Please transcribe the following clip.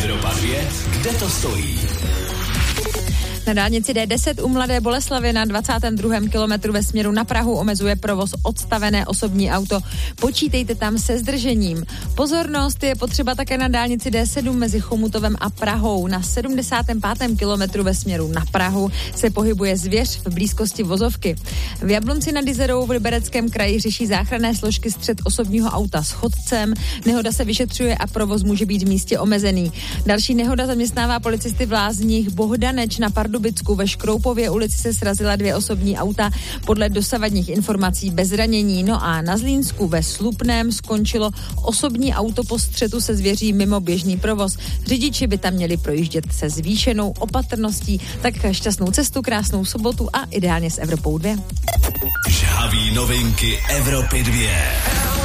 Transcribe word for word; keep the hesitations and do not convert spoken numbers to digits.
Evropa dva, kde to stojí? Na dálnici D deset u Mladé Boleslavi na dvacátém druhém kilometru ve směru na Prahu omezuje provoz odstavené osobní auto. Počítejte tam se zdržením. Pozornost je potřeba také na dálnici D sedm mezi Chomutovem a Prahou. Na sedmdesátém pátém kilometru ve směru na Prahu se pohybuje zvěř v blízkosti vozovky. V Jablonci nad Jizerou v Libereckém kraji řeší záchranné složky střet osobního auta s chodcem. Nehoda se vyšetřuje a provoz může být v místě omezený. Další nehoda zaměstnává policisty v Lázních. Bohdaneč na Pardubicku ve Škroupově ulici se srazila dvě osobní auta, podle dosavadních informací bez zranění. No a na Zlínsku ve Slupném skončilo osobní auto po střetu se zvěří mimo běžný provoz. Řidiči by tam měli projíždět se zvýšenou opatrností. Tak šťastnou cestu, krásnou sobotu a ideálně s Evropou dva. Žhavý novinky Evropy dva.